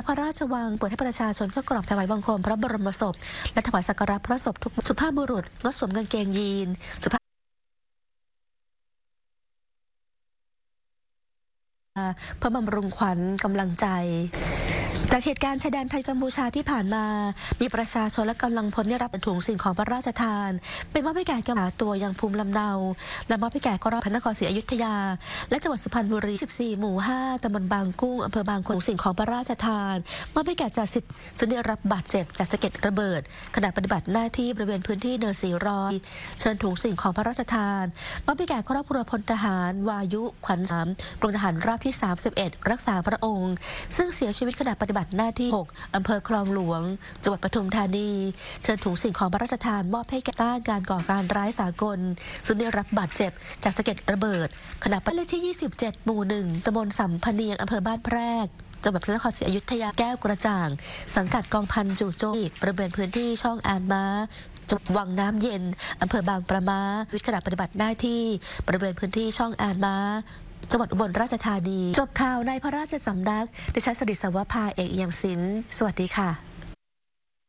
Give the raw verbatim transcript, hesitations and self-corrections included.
ระราชวังเปิดให้ประชาชนเข้ากราบถวายบังคมพระบรมศพและถวายสักการะพระศพทุกสุภาพบุรุษงดสวมกางเกงยีนสุภาพเพื่อบำรุงขวัญกำลังใจจากเหตุการณ์ชายแดนไทยกัมพูชาที่ผ่านมามีประชาชนและกำลังพลได้รับถุงสิ่งของพระราชทานเป็นมอบให้แก่กำลังตัวยังภูมิลำเนาและมอบให้แก่กรมพระนครศรีอยุธยาและจังหวัดสุพรรณบุรีสิบสี่หมู่ห้าตำบลบางกุ้งอำเภอบางคนสิ่งของพระราชทานมอบให้แก่จ่าสิบซึ่งได้รับบาดเจ็บจากสะเก็ดระเบิดขณะปฏิบัติหน้าที่บริเวณพื้นที่เนินสี่ร้อยเชิญถุงสิ่งของพระราชทานมอบให้แก่ครอบครัวพลทหารวายุขวัญสามกรมทหารราบที่สามสิบเอ็ดรักษาพระองค์ซึ่งเสียชีวิตขณะปฏิบัติหน้าที่หกอำเภอคลองหลวงจังหวัดปทุมธานีเชิญถุงสิ่งของพระราชทานมอบให้แก่ต้านการก่อการร้ายสากลซึ่งได้รับบาดเจ็บจากสะเก็ดระเบิดขณะปฏิบัติที่ยี่สิบเจ็ดหมู่หนึ่งตำบลสัมพเนียงอำเภอบ้านแพรกจังหวัดพระนครศรีอยุธยาแก้วกระจ่างสังกัดกองพันจู่โจมบริเวณพื้นที่ช่องอ่านม้าจังหวัดวังน้ำเย็นอำเภอบางประม้าวิขณะปฏิบัติหน้าที่บริเวณพื้นที่ช่องอ่านม้าจังหวัดอุบลราชธานีจบข่าวในพระราชสำนักดิฉันสดิษฐ์สวภาเอกเอี่ยมศิลป์สวัสดีค่ะ